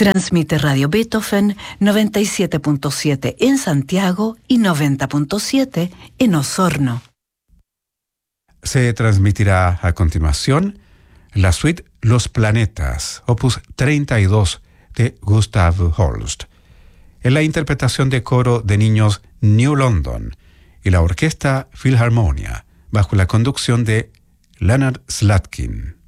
Transmite Radio Beethoven 97.7 en Santiago y 90.7 en Osorno. Se transmitirá a continuación la suite Los Planetas, opus 32 de Gustav Holst, en la interpretación de coro de niños New London y la orquesta Philharmonia, bajo la conducción de Leonard Slatkin.